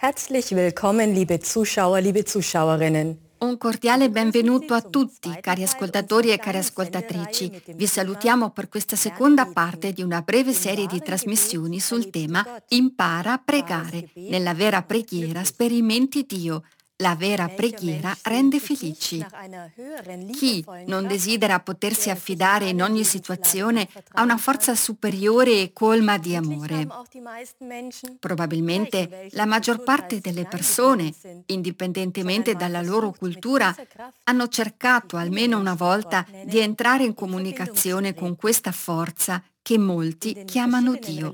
Herzlich willkommen, liebe Zuschauer, liebe Zuschauerinnen. Un cordiale benvenuto a tutti, cari ascoltatori e cari ascoltatrici. Vi salutiamo per questa seconda parte di una breve serie di trasmissioni sul tema Impara a pregare. Nella vera preghiera sperimenti Dio. La vera preghiera rende felici. Chi non desidera potersi affidare in ogni situazione ha una forza superiore e colma di amore. Probabilmente la maggior parte delle persone, indipendentemente dalla loro cultura, hanno cercato almeno una volta di entrare in comunicazione con questa forza che molti chiamano Dio.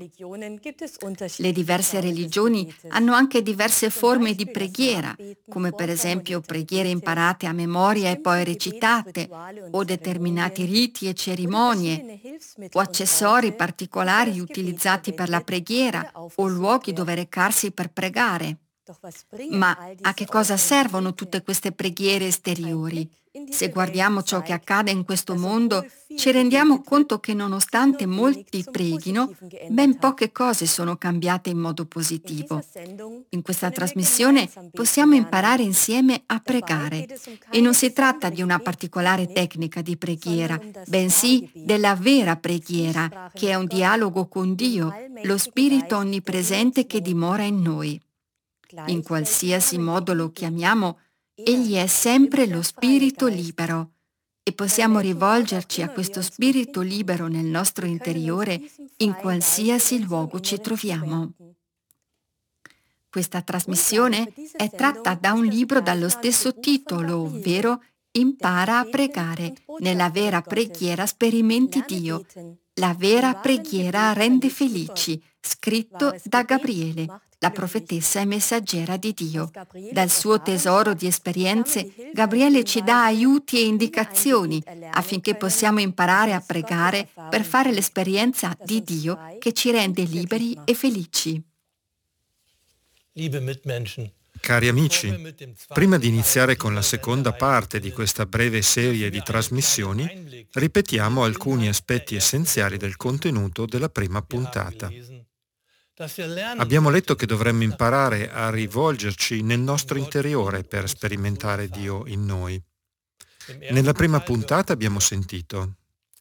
Le diverse religioni hanno anche diverse forme di preghiera, come per esempio preghiere imparate a memoria e poi recitate, o determinati riti e cerimonie, o accessori particolari utilizzati per la preghiera, o luoghi dove recarsi per pregare. Ma a che cosa servono tutte queste preghiere esteriori? Se guardiamo ciò che accade in questo mondo, ci rendiamo conto che nonostante molti preghino, ben poche cose sono cambiate in modo positivo. In questa trasmissione possiamo imparare insieme a pregare. E non si tratta di una particolare tecnica di preghiera, bensì della vera preghiera, che è un dialogo con Dio, lo Spirito onnipresente che dimora in noi. In qualsiasi modo lo chiamiamo, Egli è sempre lo Spirito libero e possiamo rivolgerci a questo Spirito libero nel nostro interiore in qualsiasi luogo ci troviamo. Questa trasmissione è tratta da un libro dallo stesso titolo, ovvero Impara a pregare. Nella vera preghiera sperimenti Dio. La vera preghiera rende felici, scritto da Gabriele, la profetessa e messaggera di Dio. Dal suo tesoro di esperienze, Gabriele ci dà aiuti e indicazioni affinché possiamo imparare a pregare per fare l'esperienza di Dio che ci rende liberi e felici. Cari amici, prima di iniziare con la seconda parte di questa breve serie di trasmissioni, ripetiamo alcuni aspetti essenziali del contenuto della prima puntata. Abbiamo letto che dovremmo imparare a rivolgerci nel nostro interiore per sperimentare Dio in noi. Nella prima puntata abbiamo sentito: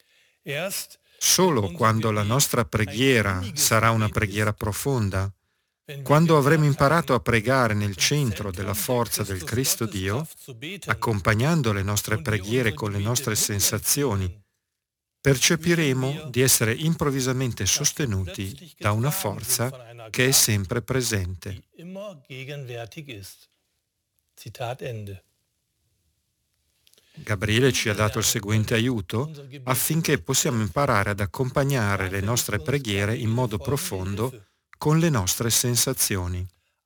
solo quando la nostra preghiera sarà una preghiera profonda, quando avremo imparato a pregare nel centro della forza del Cristo Dio, accompagnando le nostre preghiere con le nostre sensazioni, percepiremo di essere improvvisamente sostenuti da una forza che è sempre presente. Gabriele ci ha dato il seguente aiuto affinché possiamo imparare ad accompagnare le nostre preghiere in modo profondo con le nostre sensazioni.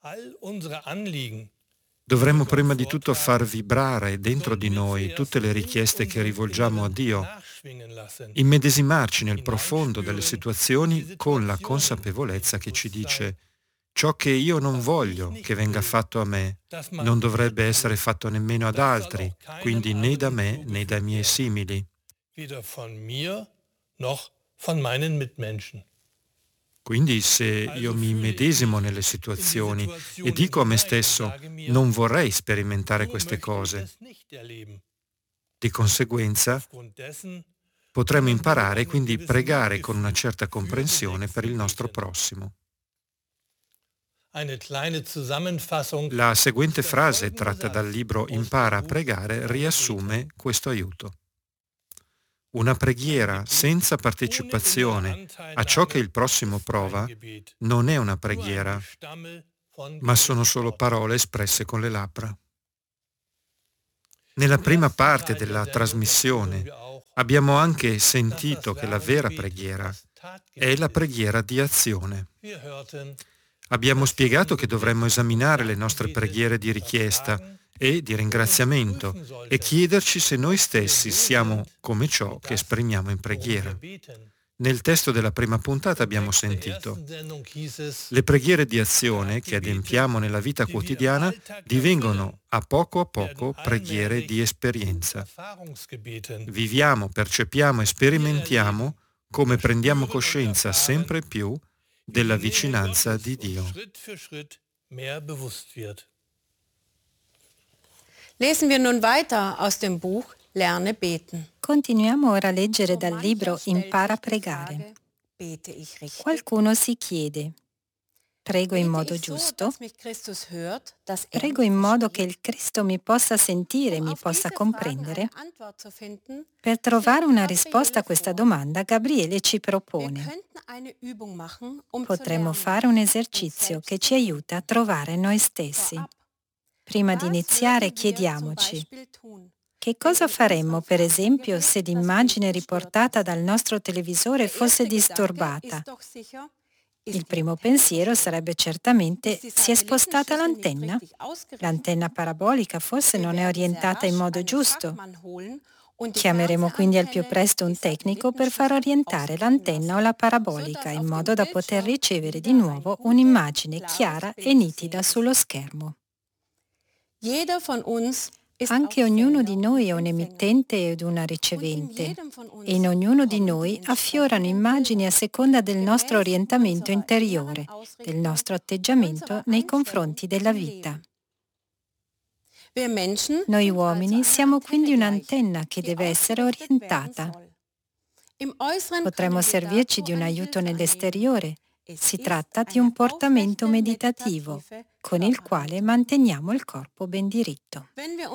Dovremmo prima di tutto far vibrare dentro di noi tutte le richieste che rivolgiamo a Dio, immedesimarci nel profondo delle situazioni con la consapevolezza che ci dice: ciò che io non voglio che venga fatto a me non dovrebbe essere fatto nemmeno ad altri, quindi né da me né dai miei simili. Quindi se io mi immedesimo nelle situazioni e dico a me stesso: non vorrei sperimentare queste cose, di conseguenza potremmo imparare e quindi pregare con una certa comprensione per il nostro prossimo. La seguente frase, tratta dal libro Impara a pregare, riassume questo aiuto. Una preghiera senza partecipazione a ciò che il prossimo prova non è una preghiera, ma sono solo parole espresse con le labbra. Nella prima parte della trasmissione abbiamo anche sentito che la vera preghiera è la preghiera di azione. Abbiamo spiegato che dovremmo esaminare le nostre preghiere di richiesta e di ringraziamento e chiederci se noi stessi siamo come ciò che esprimiamo in preghiera. Nel testo della prima puntata abbiamo sentito: le preghiere di azione che adempiamo nella vita quotidiana divengono a poco preghiere di esperienza. Viviamo, percepiamo e sperimentiamo come prendiamo coscienza sempre più della vicinanza di Dio. mehr bewusst wird. Lesen wir nun weiter aus dem Buch Lerne beten. Continuiamo ora a leggere dal libro Impara a pregare. Bete ich richtig? Qualcuno si chiede: prego in modo giusto? Prego in modo che il Cristo mi possa sentire, mi possa comprendere? Per trovare una risposta a questa domanda, Gabriele ci propone: potremmo fare un esercizio che ci aiuta a trovare noi stessi. Prima di iniziare, chiediamoci: che cosa faremmo, per esempio, se l'immagine riportata dal nostro televisore fosse disturbata? Il primo pensiero sarebbe certamente: si è spostata l'antenna? L'antenna parabolica forse non è orientata in modo giusto. Chiameremo quindi al più presto un tecnico per far orientare l'antenna o la parabolica in modo da poter ricevere di nuovo un'immagine chiara e nitida sullo schermo. Anche ognuno di noi è un emittente ed una ricevente, e in ognuno di noi affiorano immagini a seconda del nostro orientamento interiore, del nostro atteggiamento nei confronti della vita. Noi uomini siamo quindi un'antenna che deve essere orientata. Potremmo servirci di un aiuto nell'esteriore. Si tratta di un portamento meditativo, con il quale manteniamo il corpo ben diritto.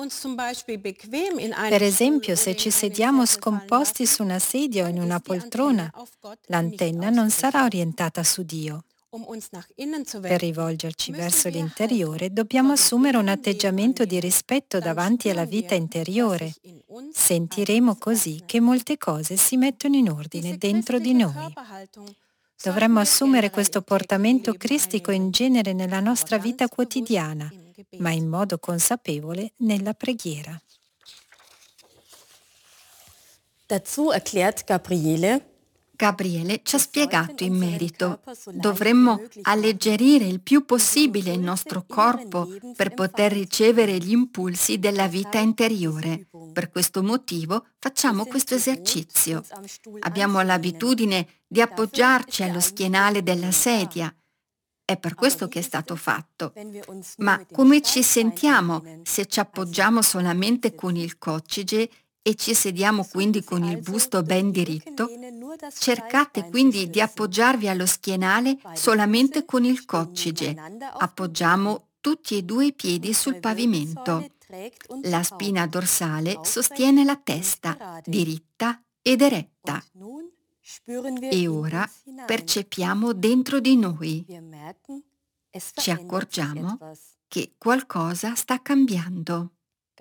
Per esempio, se ci sediamo scomposti su una sedia o in una poltrona, l'antenna non sarà orientata su Dio. Per rivolgerci verso l'interiore, dobbiamo assumere un atteggiamento di rispetto davanti alla vita interiore. Sentiremo così che molte cose si mettono in ordine dentro di noi. Dovremmo assumere questo portamento cristico in genere nella nostra vita quotidiana, ma in modo consapevole nella preghiera. Dazu erklärt Gabriele ci ha spiegato in merito: dovremmo alleggerire il più possibile il nostro corpo per poter ricevere gli impulsi della vita interiore. Per questo motivo facciamo questo esercizio. Abbiamo l'abitudine di appoggiarci allo schienale della sedia. È per questo che è stato fatto. Ma come ci sentiamo se ci appoggiamo solamente con il coccige e ci sediamo quindi con il busto ben diritto? Cercate quindi di appoggiarvi allo schienale solamente con il coccige. Appoggiamo tutti e due i piedi sul pavimento. La spina dorsale sostiene la testa, diritta ed eretta. E ora percepiamo dentro di noi. Ci accorgiamo che qualcosa sta cambiando.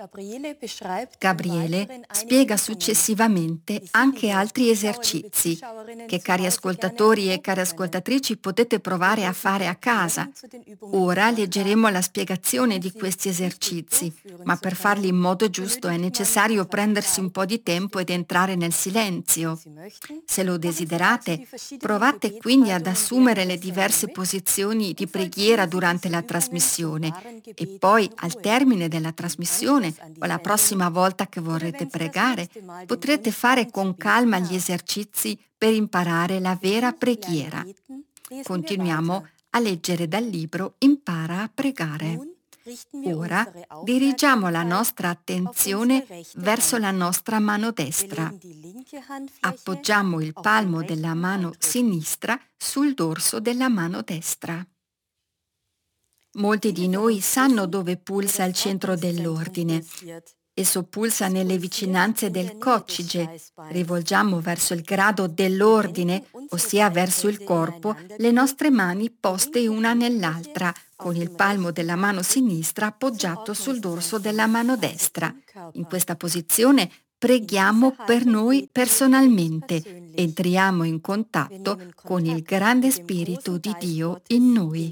Gabriele spiega successivamente anche altri esercizi che, cari ascoltatori e cari ascoltatrici, potete provare a fare a casa. Ora leggeremo la spiegazione di questi esercizi, ma per farli in modo giusto è necessario prendersi un po' di tempo ed entrare nel silenzio. Se lo desiderate, provate quindi ad assumere le diverse posizioni di preghiera durante la trasmissione e poi, al termine della trasmissione, o la prossima volta che vorrete pregare, potrete fare con calma gli esercizi per imparare la vera preghiera. Continuiamo a leggere dal libro Impara a pregare. Ora dirigiamo la nostra attenzione verso la nostra mano destra. Appoggiamo il palmo della mano sinistra sul dorso della mano destra. Molti di noi sanno dove pulsa il centro dell'ordine. Esso pulsa nelle vicinanze del coccige. Rivolgiamo verso il grado dell'ordine, ossia verso il corpo, le nostre mani poste una nell'altra, con il palmo della mano sinistra appoggiato sul dorso della mano destra. In questa posizione preghiamo per noi personalmente. Entriamo in contatto con il grande Spirito di Dio in noi.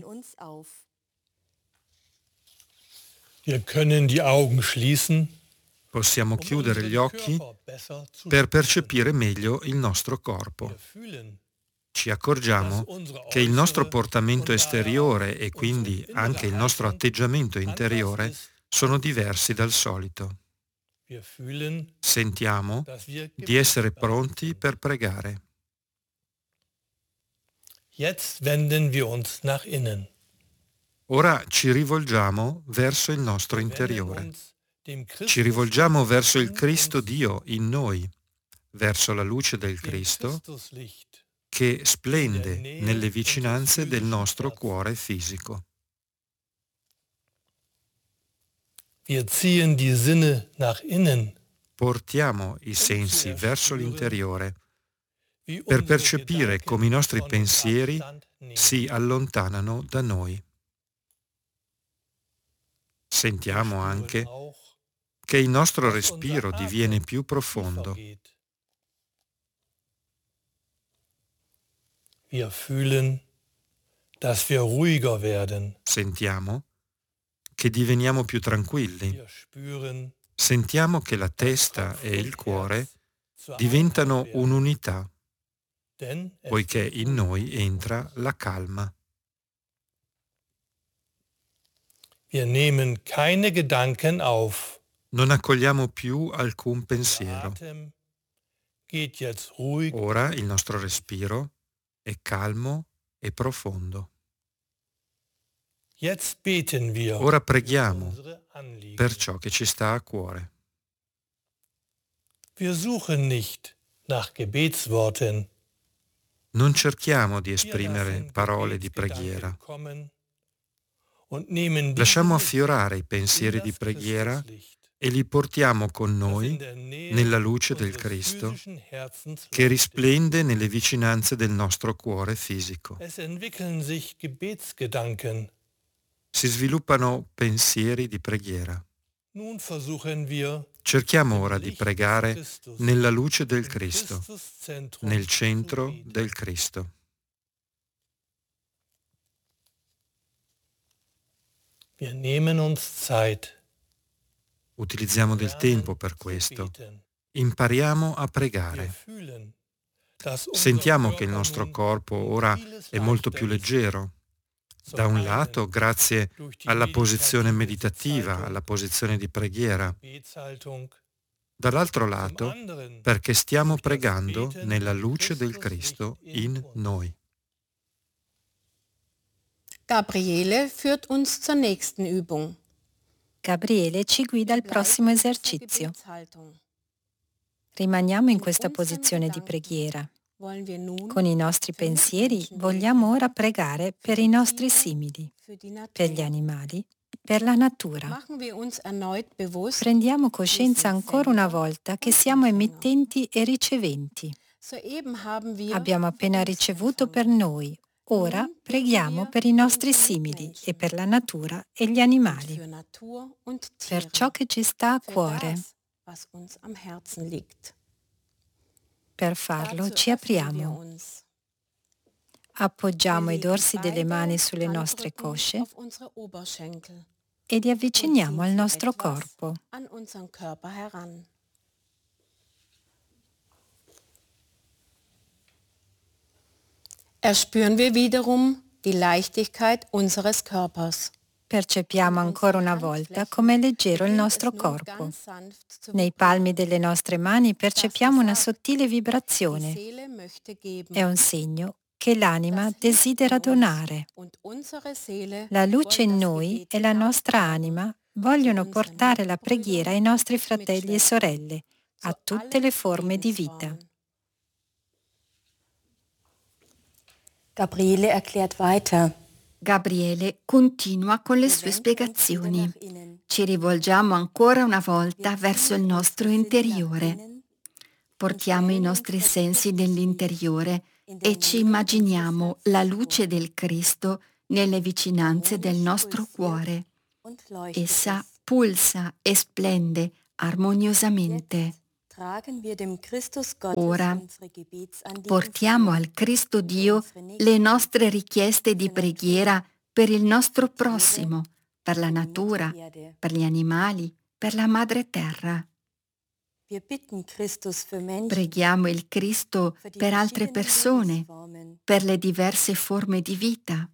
Wir können die Augen schließen, Possiamo chiudere gli occhi per percepire meglio il nostro corpo. Ci accorgiamo che il nostro portamento esteriore e quindi anche il nostro atteggiamento interiore sono diversi dal solito. Sentiamo di essere pronti per pregare. Jetzt wenden wir uns nach innen. Ora ci rivolgiamo verso il nostro interiore. Ci rivolgiamo verso il Cristo Dio in noi, verso la luce del Cristo che splende nelle vicinanze del nostro cuore fisico. Wir ziehen die Sinne nach innen, Portiamo i sensi verso l'interiore per percepire come i nostri pensieri si allontanano da noi. Sentiamo anche che il nostro respiro diviene più profondo. Wir fühlen, dass wir ruhiger werden. Sentiamo che diveniamo più tranquilli. Wir spüren, Sentiamo che la testa e il cuore diventano un'unità, denn es poiché in noi entra la calma. wir nehmen keine Gedanken auf. Non accogliamo più alcun Der pensiero. Atem geht jetzt ruhig. Ora il nostro respiro è calmo e profondo. Jetzt beten wir Ora für preghiamo unsere Anliegen. per ciò che ci sta a cuore. Wir suchen nicht nach Gebetsworten. Non cerchiamo di Wir esprimere lassen parole di Gebetsgedanken preghiera. kommen und nehmen diese Lasciamo mit affiorare i in pensieri di das preghiera Christuslicht, e li portiamo con das noi in der Nähe nella luce del unseres Cristo physischen Herzens che leuchtet. risplende nelle vicinanze del nostro cuore fisico. Es entwickeln sich Gebetsgedanken. Si sviluppano pensieri di preghiera. Nun versuchen wir, Cerchiamo im ora di Licht pregare Christus, nella luce del im Cristo, Christuszentrum nel zu centro beten. del Cristo. Wir nehmen uns Zeit. Utilizziamo del tempo per questo. Impariamo a Wir pregare. fühlen, dass unser Sentiamo che il Körper nostro nun corpo um ora vieles è molto leichter più ist. leggero. Zum Da un einen lato, grazie durch die alla posizione meditative meditativa, Sitzhaltung, alla posizione di preghiera. Gebetshaltung. Dall'altro Zum lato, anderen perché stiamo durch das pregando Beten nella im luce del Christuslicht Cristo in in uns. noi. Gabriele führt uns zur nächsten Übung. Gabriele ci guida al prossimo esercizio. Rimaniamo in questa posizione di preghiera. Con i nostri pensieri vogliamo ora pregare per i nostri simili, per gli animali, per la natura. Prendiamo coscienza ancora una volta che siamo emittenti e riceventi. Abbiamo appena ricevuto per noi. Ora preghiamo per i nostri simili e per la natura e gli animali, per ciò che ci sta a cuore. Per farlo ci apriamo. Appoggiamo i dorsi delle mani sulle nostre cosce e li avviciniamo al nostro corpo. Erspüren wir wiederum die Leichtigkeit unseres Körpers. Percepiamo ancora una volta com'è leggero il nostro corpo. Nei palmi delle nostre mani percepiamo una sottile vibrazione. È un segno che l'anima desidera donare. La luce in noi e la nostra anima vogliono portare la preghiera ai nostri fratelli e sorelle, a tutte le forme di vita. Gabriele erklärt weiter. Gabriele continua con le sue spiegazioni. Ci rivolgiamo ancora una volta verso il nostro interiore. Portiamo i nostri sensi nell'interiore e ci immaginiamo la luce del Cristo nelle vicinanze del nostro cuore. Essa pulsa e splende armoniosamente. Ora portiamo al Cristo Dio le nostre richieste di preghiera per il nostro prossimo, per la natura, per gli animali, per la madre terra. Preghiamo il Cristo per altre persone, per le diverse forme di vita.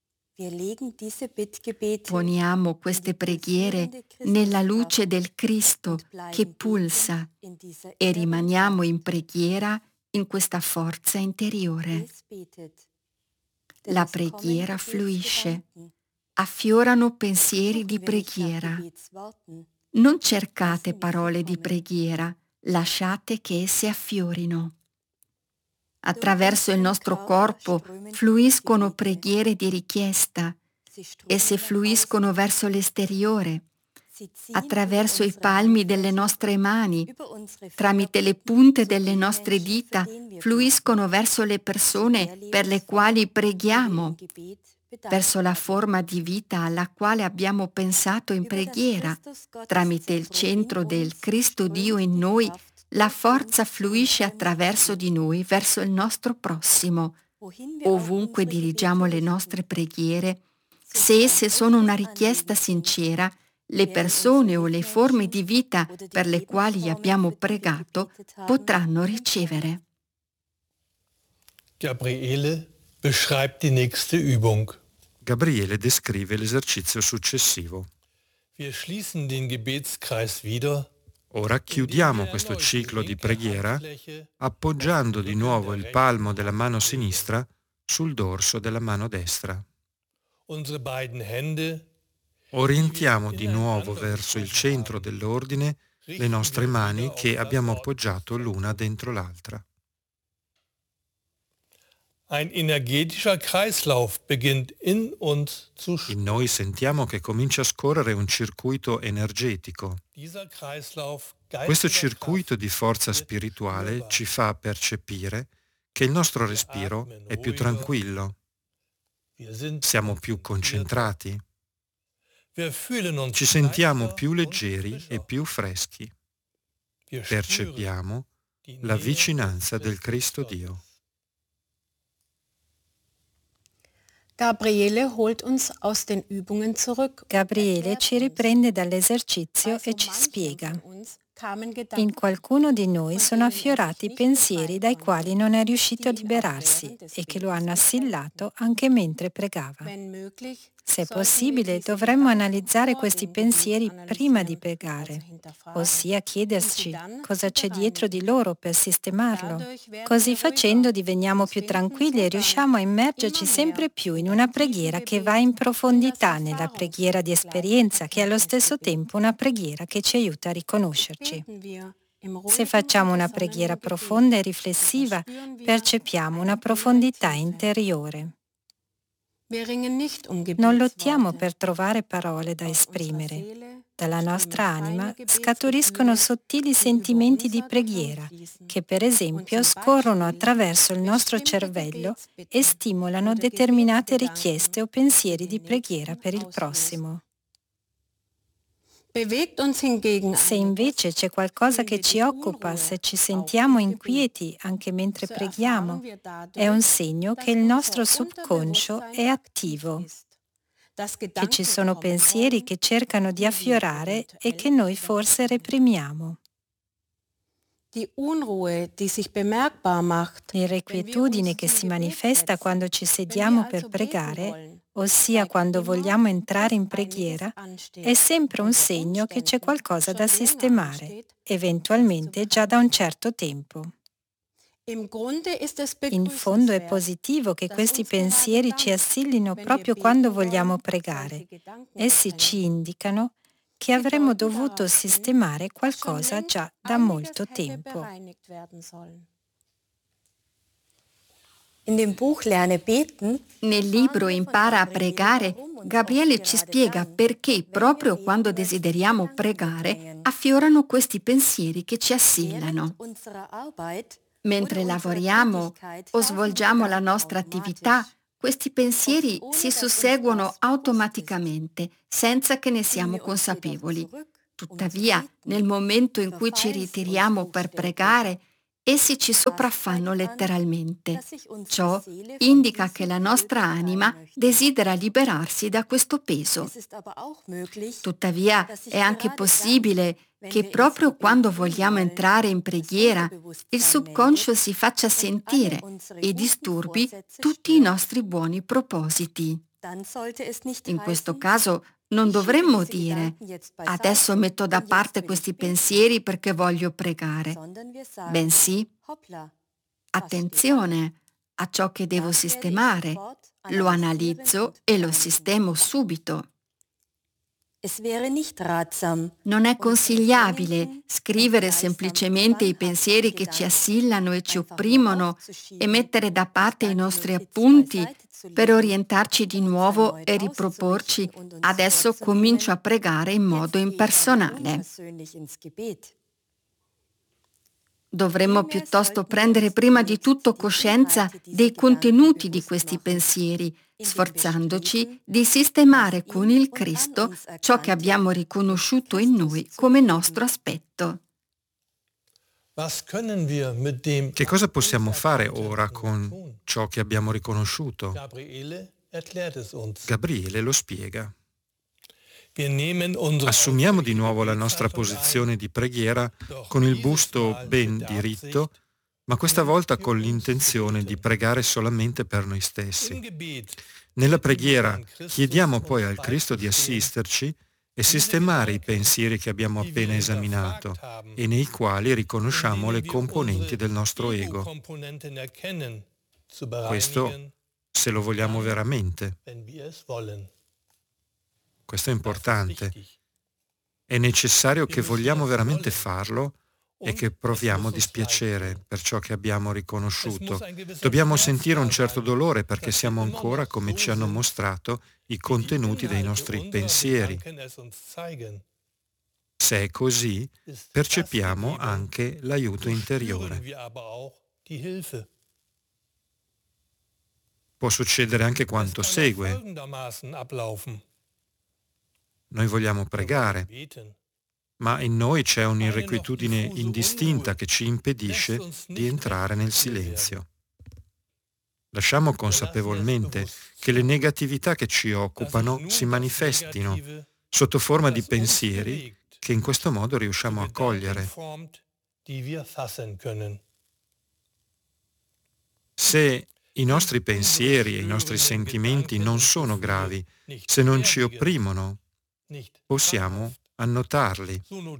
Poniamo queste preghiere nella luce del Cristo che pulsa e rimaniamo in preghiera in questa forza interiore. La preghiera fluisce affiorano pensieri di preghiera. Non cercate parole di preghiera, lasciate che esse affiorino. Attraverso il nostro corpo fluiscono preghiere di richiesta. Esse fluiscono verso l'esteriore, attraverso i palmi delle nostre mani, tramite le punte delle nostre dita, fluiscono verso le persone per le quali preghiamo, verso la forma di vita alla quale abbiamo pensato in preghiera. Tramite il centro del Cristo Dio in noi, la forza fluisce attraverso di noi verso il nostro prossimo. Ovunque dirigiamo le nostre preghiere, se esse sono una richiesta sincera, le persone o le forme di vita per le quali abbiamo pregato potranno ricevere. Gabriele beschreibt die nächste Übung. Gabriele descrive l'esercizio successivo. Wir schließen den Gebetskreis wieder. Ora chiudiamo questo ciclo di preghiera appoggiando di nuovo il palmo della mano sinistra sul dorso della mano destra. Unsere beiden Hände Orientiamo di nuovo verso il centro dell'ordine le nostre mani che abbiamo appoggiato l'una dentro l'altra. Ein energetischer Kreislauf beginnt in uns zu In noi sentiamo che comincia a scorrere un circuito energetico. Dieser Kreislauf Questo circuito di forza spirituale ci fa percepire che il nostro respiro è più tranquillo, siamo più concentrati, ci sentiamo più leggeri e più freschi. Percepiamo la vicinanza del Cristo Dio. Gabriele holt uns aus den Übungen zurück. Gabriele ci riprende dall'esercizio e ci spiega. In qualcuno di noi sono affiorati pensieri dai quali non è riuscito a liberarsi e che lo hanno assillato anche mentre pregava. Se possibile, dovremmo analizzare questi pensieri prima di pregare, ossia chiederci cosa c'è dietro di loro per sistemarlo. Così facendo diveniamo più tranquilli e riusciamo a immergerci sempre più in una preghiera che va in profondità nella preghiera di esperienza, che è allo stesso tempo una preghiera che ci aiuta a riconoscerci. Se facciamo una preghiera profonda e riflessiva, percepiamo una profondità interiore. Non lottiamo per trovare parole da esprimere. Dalla nostra anima scaturiscono sottili sentimenti di preghiera che, per esempio, scorrono attraverso il nostro cervello e stimolano determinate richieste o pensieri di preghiera per il prossimo. Se invece c'è qualcosa che ci occupa, se ci sentiamo inquieti anche mentre preghiamo, è un segno che il nostro subconscio è attivo, che ci sono pensieri che cercano di affiorare e che noi forse reprimiamo. L'irrequietudine che si manifesta quando ci sediamo per pregare, ossia quando vogliamo entrare in preghiera, è sempre un segno che c'è qualcosa da sistemare, eventualmente già da un certo tempo. In fondo è positivo che questi pensieri ci assillino proprio quando vogliamo pregare. Essi ci indicano che avremmo dovuto sistemare qualcosa già da molto tempo. Nel libro Impara a pregare, Gabriele ci spiega perché proprio quando desideriamo pregare affiorano questi pensieri che ci assillano. Mentre lavoriamo o svolgiamo la nostra attività, questi pensieri si susseguono automaticamente, senza che ne siamo consapevoli. Tuttavia, nel momento in cui ci ritiriamo per pregare, essi ci sopraffanno letteralmente. Ciò indica che la nostra anima desidera liberarsi da questo peso. Tuttavia, è anche possibile che proprio quando vogliamo entrare in preghiera, il subconscio si faccia sentire e disturbi tutti i nostri buoni propositi. In questo caso non dovremmo dire «adesso metto da parte questi pensieri perché voglio pregare», bensì «attenzione a ciò che devo sistemare, lo analizzo e lo sistemo subito. Non è consigliabile scrivere semplicemente i pensieri che ci assillano e ci opprimono e mettere da parte i nostri appunti per orientarci di nuovo e riproporci: adesso comincio a pregare in modo impersonale. Dovremmo piuttosto prendere prima di tutto coscienza dei contenuti di questi pensieri, sforzandoci di sistemare con il Cristo ciò che abbiamo riconosciuto in noi come nostro aspetto. Che cosa possiamo fare ora con ciò che abbiamo riconosciuto? Gabriele lo spiega. Assumiamo di nuovo la nostra posizione di preghiera con il busto ben diritto, ma questa volta con l'intenzione di pregare solamente per noi stessi. Nella preghiera chiediamo poi al Cristo di assisterci e sistemare i pensieri che abbiamo appena esaminato e nei quali riconosciamo le componenti del nostro ego. Questo se lo vogliamo veramente. Questo è importante. È necessario che vogliamo veramente farlo e che proviamo dispiacere per ciò che abbiamo riconosciuto. Dobbiamo sentire un certo dolore perché siamo ancora, come ci hanno mostrato, i contenuti dei nostri pensieri. Se è così, percepiamo anche l'aiuto interiore. Può succedere anche quanto segue. Noi vogliamo pregare, ma in noi c'è un'irrequietudine indistinta che ci impedisce di entrare nel silenzio. Lasciamo consapevolmente che le negatività che ci occupano si manifestino sotto forma di pensieri che in questo modo riusciamo a cogliere. Se i nostri pensieri e i nostri sentimenti non sono gravi, se non ci opprimono, possiamo annotarli.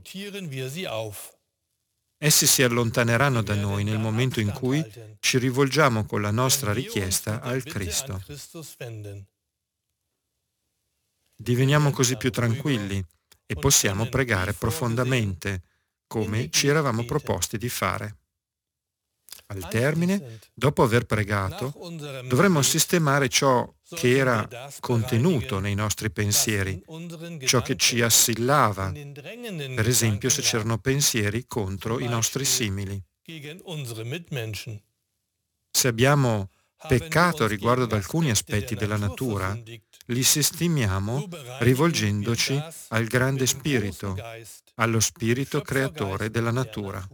Essi si allontaneranno da noi nel momento in cui ci rivolgiamo con la nostra richiesta al Cristo. Diveniamo così più tranquilli e possiamo pregare profondamente, come ci eravamo proposti di fare. Al termine, dopo aver pregato, dovremmo sistemare ciò che era contenuto nei nostri pensieri, ciò che ci assillava, per esempio se c'erano pensieri contro i nostri simili. Se abbiamo peccato riguardo ad alcuni aspetti della natura, li sistemiamo rivolgendoci al grande spirito, allo spirito creatore della natura.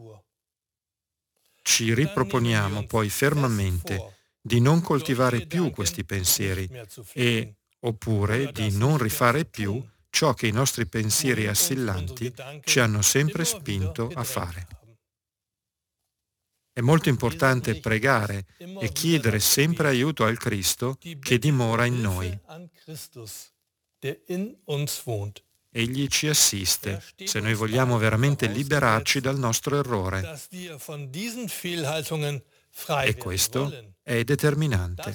Ci riproponiamo poi fermamente di non coltivare più questi pensieri oppure di non rifare più ciò che i nostri pensieri assillanti ci hanno sempre spinto a fare. È molto importante pregare e chiedere sempre aiuto al Cristo che dimora in noi. Egli ci assiste se noi vogliamo veramente liberarci dal nostro errore. E questo è determinante.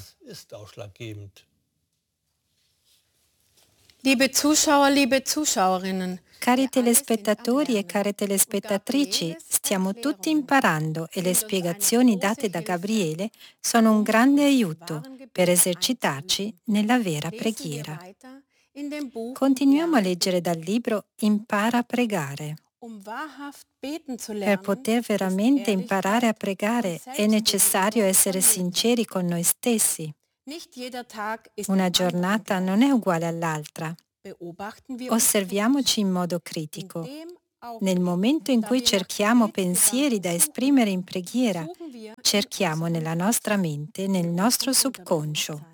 Liebe Zuschauer, liebe Zuschauerinnen, Cari telespettatori e care telespettatrici, stiamo tutti imparando e le spiegazioni date da Gabriele sono un grande aiuto per esercitarci nella vera preghiera. Continuiamo a leggere dal libro Impara a pregare. Per poter veramente imparare a pregare è necessario essere sinceri con noi stessi. Una giornata non è uguale all'altra. Osserviamoci in modo critico. Nel momento in cui cerchiamo pensieri da esprimere in preghiera, cerchiamo nella nostra mente, nel nostro subconscio.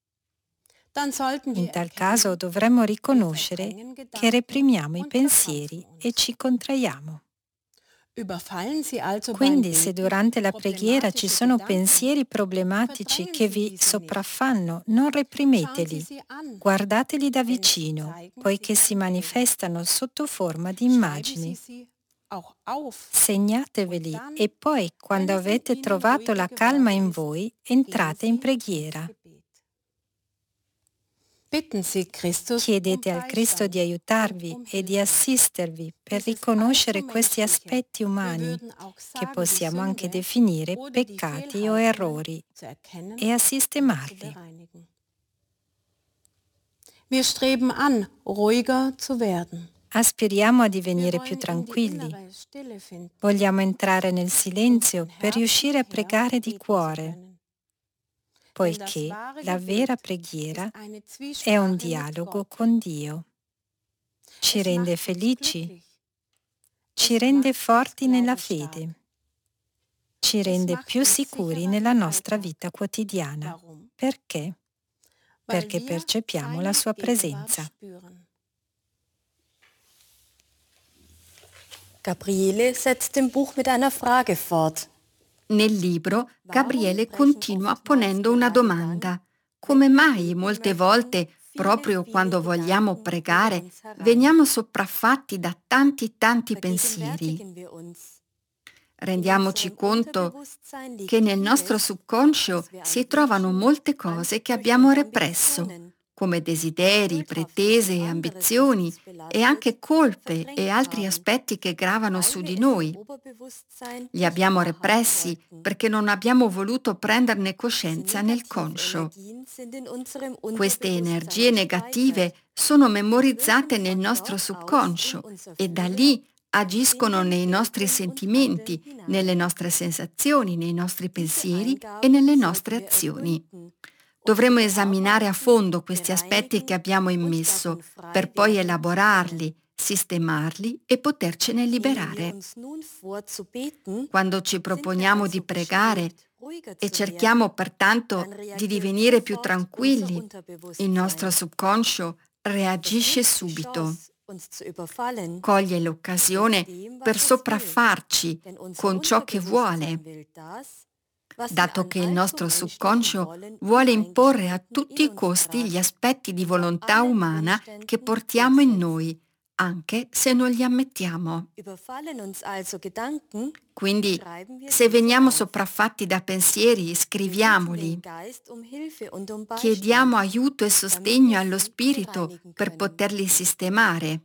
In tal caso dovremmo riconoscere che reprimiamo i pensieri e ci contraiamo. Quindi se durante la preghiera ci sono pensieri problematici che vi sopraffanno, non reprimeteli, guardateli da vicino, poiché si manifestano sotto forma di immagini. Segnateveli e poi, quando avete trovato la calma in voi, entrate in preghiera. Chiedete al Cristo di aiutarvi e di assistervi per riconoscere questi aspetti umani, che possiamo anche definire peccati o errori, e a sistemarli. Aspiriamo a divenire più tranquilli. Vogliamo entrare nel silenzio per riuscire a pregare di cuore, poiché la vera preghiera è un dialogo con Dio. Ci rende felici, ci rende forti nella fede, ci rende più sicuri nella nostra vita quotidiana. Perché? Perché percepiamo la sua presenza. Gabriele setzt im Buch mit einer Frage fort. Nel libro, Gabriele continua ponendo una domanda. Come mai molte volte, proprio quando vogliamo pregare, veniamo sopraffatti da tanti pensieri? Rendiamoci conto che nel nostro subconscio si trovano molte cose che abbiamo represso, come desideri, pretese e ambizioni, e anche colpe e altri aspetti che gravano su di noi. Li abbiamo repressi perché non abbiamo voluto prenderne coscienza nel conscio. Queste energie negative sono memorizzate nel nostro subconscio e da lì agiscono nei nostri sentimenti, nelle nostre sensazioni, nei nostri pensieri e nelle nostre azioni. Dovremo esaminare a fondo questi aspetti che abbiamo immesso per poi elaborarli, sistemarli e potercene liberare. Quando ci proponiamo di pregare e cerchiamo pertanto di divenire più tranquilli, il nostro subconscio reagisce subito. Coglie l'occasione per sopraffarci con ciò che vuole, dato che il nostro subconscio vuole imporre a tutti i costi gli aspetti di volontà umana che portiamo in noi, anche se non li ammettiamo. Quindi, se veniamo sopraffatti da pensieri, scriviamoli. Chiediamo aiuto e sostegno allo spirito per poterli sistemare.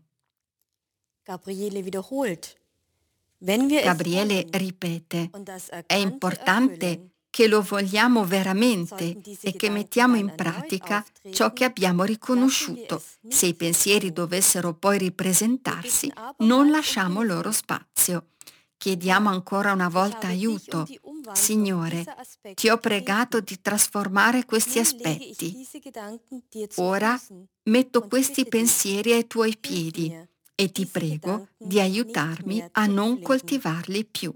Gabriele ripete: è importante che lo vogliamo veramente e che mettiamo in pratica ciò che abbiamo riconosciuto. Se i pensieri dovessero poi ripresentarsi, non lasciamo loro spazio. Chiediamo ancora una volta aiuto. Signore, ti ho pregato di trasformare questi aspetti. Ora metto questi pensieri ai tuoi piedi e ti prego di aiutarmi a non coltivarli più.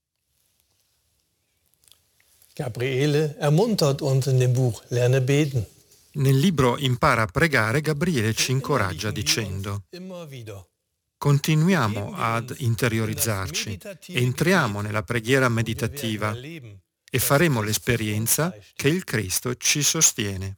Gabriele ermuntert uns in dem Buch Lerne beten. Nel libro Impara a pregare, Gabriele ci incoraggia dicendo: continuiamo ad interiorizzarci, entriamo nella preghiera meditativa e faremo l'esperienza che il Cristo ci sostiene.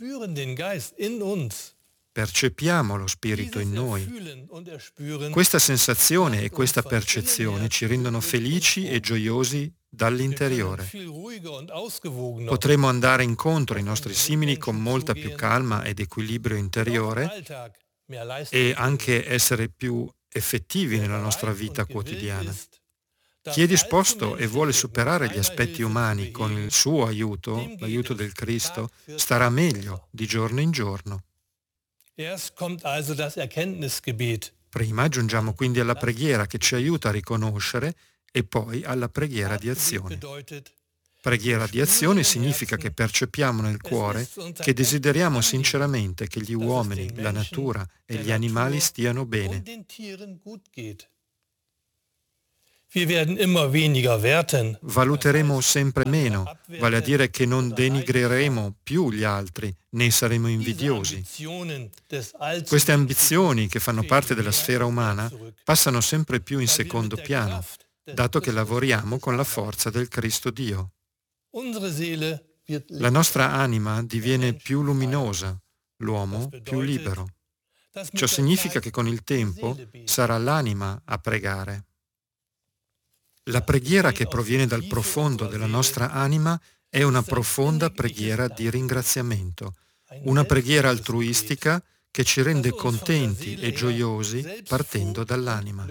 Percepiamo lo Spirito in noi. Questa sensazione e questa percezione ci rendono felici e gioiosi dall'interiore. Potremo andare incontro ai nostri simili con molta più calma ed equilibrio interiore e anche essere più effettivi nella nostra vita quotidiana. Chi è disposto e vuole superare gli aspetti umani con il suo aiuto, l'aiuto del Cristo, starà meglio di giorno in giorno. Prima giungiamo quindi alla preghiera che ci aiuta a riconoscere e poi alla preghiera di azione. Preghiera di azione significa che percepiamo nel cuore che desideriamo sinceramente che gli uomini, la natura e gli animali stiano bene. Valuteremo sempre meno, vale a dire che non denigreremo più gli altri, né saremo invidiosi. Queste ambizioni che fanno parte della sfera umana passano sempre più in secondo piano, dato che lavoriamo con la forza del Cristo Dio. La nostra anima diviene più luminosa, l'uomo più libero. Ciò significa che con il tempo sarà l'anima a pregare. La preghiera che proviene dal profondo della nostra anima è una profonda preghiera di ringraziamento, una preghiera altruistica che ci rende contenti e gioiosi partendo dall'anima.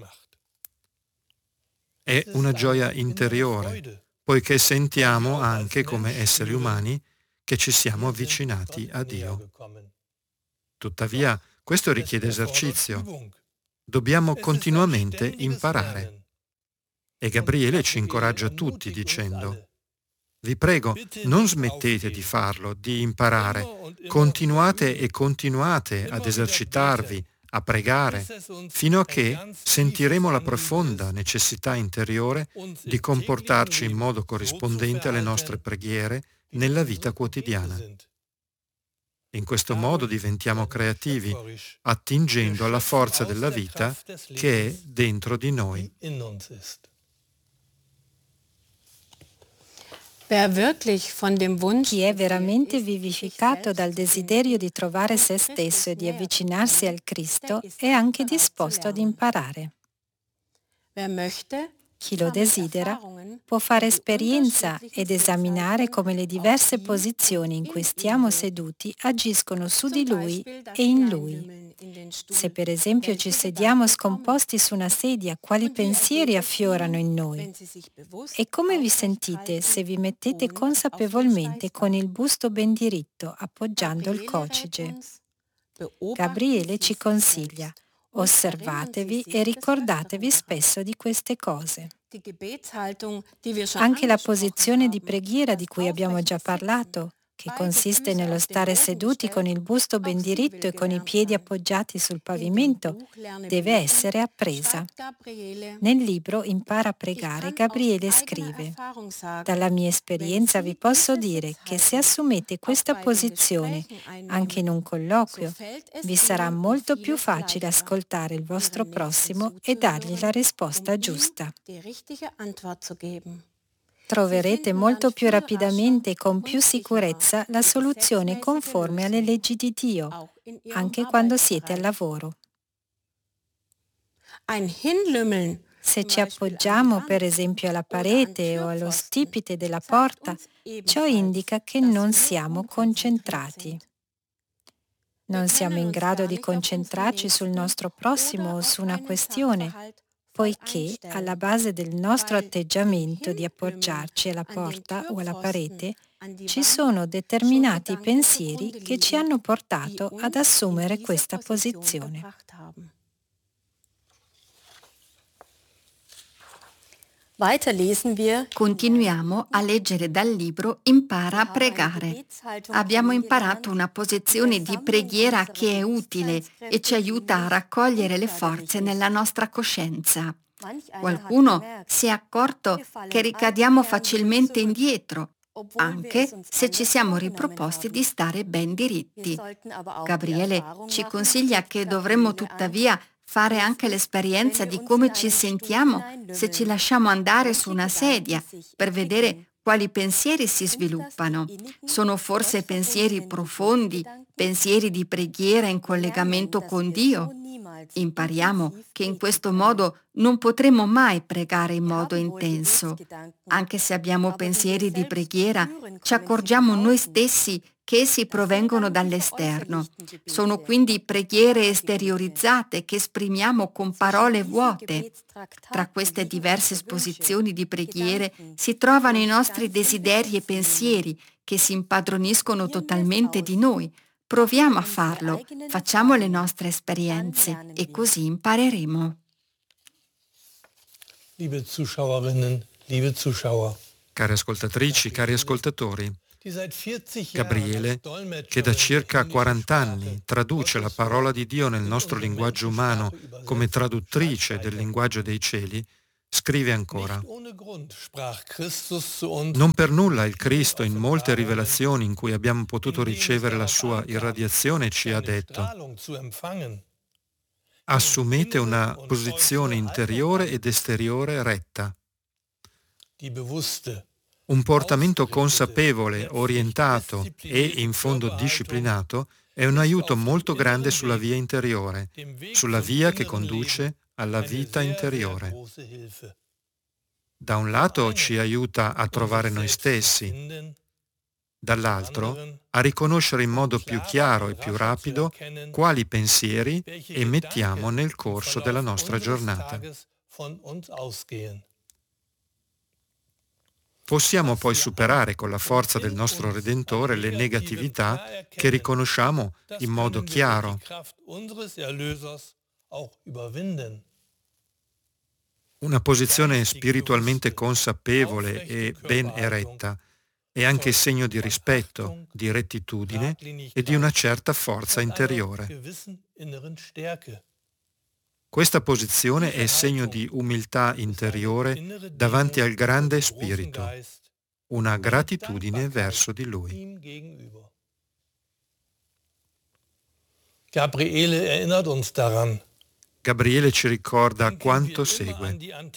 È una gioia interiore, poiché sentiamo anche come esseri umani che ci siamo avvicinati a Dio. Tuttavia, questo richiede esercizio. Dobbiamo continuamente imparare. E Gabriele ci incoraggia tutti dicendo: vi prego, non smettete di farlo, di imparare. Continuate e continuate ad esercitarvi, a pregare, fino a che sentiremo la profonda necessità interiore di comportarci in modo corrispondente alle nostre preghiere nella vita quotidiana. In questo modo diventiamo creativi, attingendo alla forza della vita che è dentro di noi. Chi è veramente vivificato dal desiderio di trovare se stesso e di avvicinarsi al Cristo è anche disposto ad imparare. Chi lo desidera può fare esperienza ed esaminare come le diverse posizioni in cui stiamo seduti agiscono su di lui e in lui. Se per esempio ci sediamo scomposti su una sedia, quali pensieri affiorano in noi? E come vi sentite se vi mettete consapevolmente con il busto ben diritto, appoggiando il cocige? Gabriele ci consiglia: osservatevi e ricordatevi spesso di queste cose. Anche la posizione di preghiera di cui abbiamo già parlato, che consiste nello stare seduti con il busto ben diritto e con i piedi appoggiati sul pavimento, deve essere appresa. Nel libro Impara a pregare, Gabriele scrive: dalla mia esperienza vi posso dire che se assumete questa posizione anche in un colloquio, vi sarà molto più facile ascoltare il vostro prossimo e dargli la risposta giusta. Troverete molto più rapidamente e con più sicurezza la soluzione conforme alle leggi di Dio, anche quando siete al lavoro. Se ci appoggiamo per esempio alla parete o allo stipite della porta, ciò indica che non siamo concentrati. Non siamo in grado di concentrarci sul nostro prossimo o su una questione, poiché alla base del nostro atteggiamento di appoggiarci alla porta o alla parete ci sono determinati pensieri che ci hanno portato ad assumere questa posizione. Continuiamo a leggere dal libro Impara a pregare. Abbiamo imparato una posizione di preghiera che è utile e ci aiuta a raccogliere le forze nella nostra coscienza. Qualcuno si è accorto che ricadiamo facilmente indietro, anche se ci siamo riproposti di stare ben diritti. Gabriele ci consiglia che dovremmo tuttavia fare anche l'esperienza di come ci sentiamo se ci lasciamo andare su una sedia per vedere quali pensieri si sviluppano. Sono forse pensieri profondi, pensieri di preghiera in collegamento con Dio? Impariamo che in questo modo non potremo mai pregare in modo intenso. Anche se abbiamo pensieri di preghiera, ci accorgiamo noi stessi che essi provengono dall'esterno. Sono quindi preghiere esteriorizzate che esprimiamo con parole vuote. Tra queste diverse esposizioni di preghiere si trovano i nostri desideri e pensieri che si impadroniscono totalmente di noi. Proviamo a farlo, facciamo le nostre esperienze e così impareremo. Liebe Zuschauerinnen, liebe Zuschauer. Cari ascoltatrici, cari ascoltatori, Gabriele, che da circa 40 anni traduce la parola di Dio nel nostro linguaggio umano come traduttrice del linguaggio dei cieli, scrive ancora: non per nulla il Cristo, in molte rivelazioni in cui abbiamo potuto ricevere la sua irradiazione, ci ha detto: assumete una posizione interiore ed esteriore retta. Un portamento consapevole, orientato e in fondo disciplinato è un aiuto molto grande sulla via interiore, sulla via che conduce alla vita interiore. Da un lato ci aiuta a trovare noi stessi, dall'altro a riconoscere in modo più chiaro e più rapido quali pensieri emettiamo nel corso della nostra giornata. Possiamo poi superare con la forza del nostro Redentore le negatività che riconosciamo in modo chiaro. Una posizione spiritualmente consapevole e ben eretta è anche segno di rispetto, di rettitudine e di una certa forza interiore. Questa posizione è segno di umiltà interiore davanti al grande Spirito, una gratitudine verso di Lui. Gabriele ci ricorda quanto segue.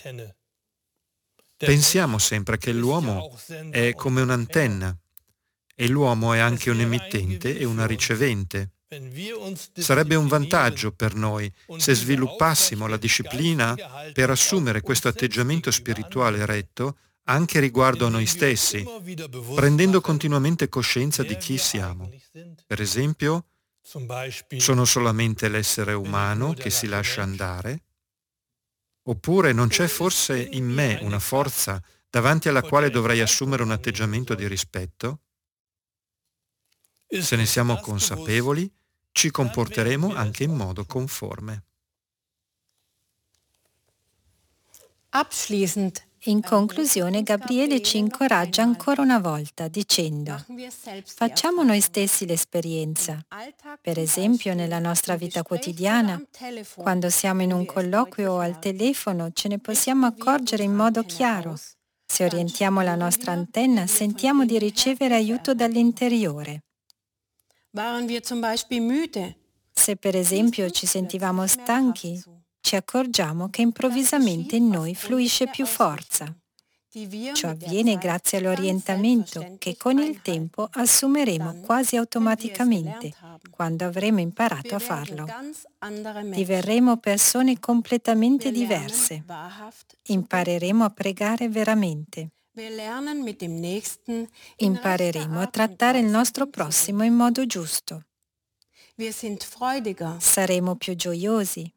Pensiamo sempre che l'uomo è come un'antenna e l'uomo è anche un emittente e una ricevente. Sarebbe un vantaggio per noi se sviluppassimo la disciplina per assumere questo atteggiamento spirituale retto anche riguardo a noi stessi, prendendo continuamente coscienza di chi siamo. Per esempio, sono solamente l'essere umano che si lascia andare? Oppure non c'è forse in me una forza davanti alla quale dovrei assumere un atteggiamento di rispetto? Se ne siamo consapevoli, ci comporteremo anche in modo conforme. In conclusione, Gabriele ci incoraggia ancora una volta dicendo: facciamo noi stessi l'esperienza. Per esempio, nella nostra vita quotidiana, quando siamo in un colloquio o al telefono, ce ne possiamo accorgere in modo chiaro. Se orientiamo la nostra antenna, sentiamo di ricevere aiuto dall'interiore. Se per esempio ci sentivamo stanchi, ci accorgiamo che improvvisamente in noi fluisce più forza. Ciò avviene grazie all'orientamento che con il tempo assumeremo quasi automaticamente quando avremo imparato a farlo. Diverremo persone completamente diverse. Impareremo a pregare veramente. Impareremo a trattare il nostro prossimo in modo giusto. Saremo più gioiosi.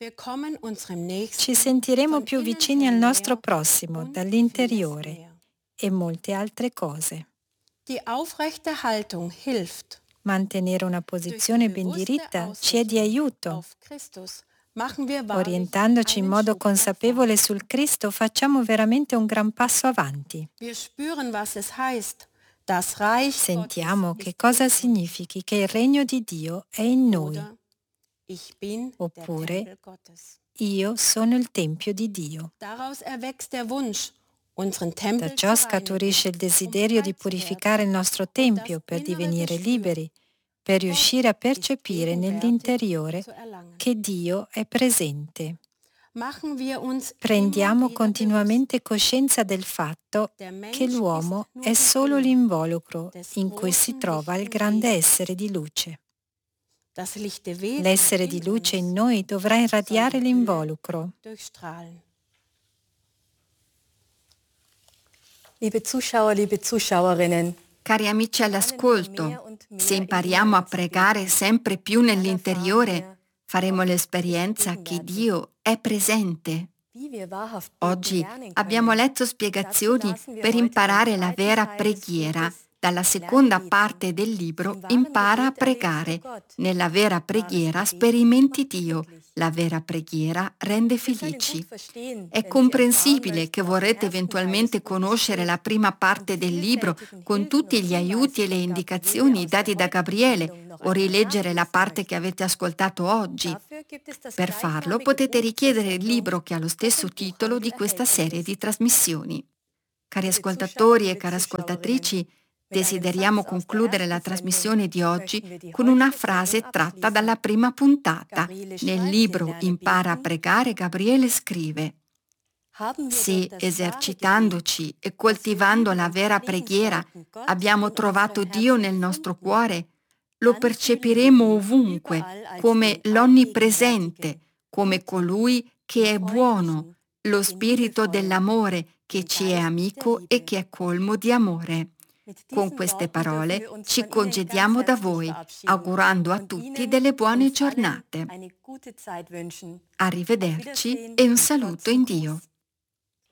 Ci sentiremo più vicini al nostro prossimo dall'interiore e molte altre cose. Mantenere una posizione ben diritta ci è di aiuto. Orientandoci in modo consapevole sul Cristo facciamo veramente un gran passo avanti. Sentiamo che cosa significhi che il regno di Dio è in noi. Oppure, io sono il Tempio di Dio. Da ciò scaturisce il desiderio di purificare il nostro Tempio per divenire liberi, per riuscire a percepire nell'interiore che Dio è presente. Prendiamo continuamente coscienza del fatto che l'uomo è solo l'involucro in cui si trova il grande essere di luce. L'essere di luce in noi dovrà irradiare l'involucro. Liebe Zuschauer, liebe Zuschauerinnen, Cari amici all'ascolto, se impariamo a pregare sempre più nell'interiore, faremo l'esperienza che Dio è presente. Oggi abbiamo letto spiegazioni per imparare la vera preghiera. Dalla seconda parte del libro Impara a pregare. Nella vera preghiera sperimenti Dio. La vera preghiera rende felici. È comprensibile che vorrete eventualmente conoscere la prima parte del libro con tutti gli aiuti e le indicazioni dati da Gabriele o rileggere la parte che avete ascoltato oggi. Per farlo potete richiedere il libro che ha lo stesso titolo di questa serie di trasmissioni. Cari ascoltatori e care ascoltatrici, desideriamo concludere la trasmissione di oggi con una frase tratta dalla prima puntata. Nel libro Impara a pregare, Gabriele scrive: se esercitandoci e coltivando la vera preghiera abbiamo trovato Dio nel nostro cuore, lo percepiremo ovunque come l'onnipresente, come colui che è buono, lo spirito dell'amore che ci è amico e che è colmo di amore. Con queste parole ci congediamo da voi, augurando a tutti delle buone giornate. Arrivederci e un saluto in Dio.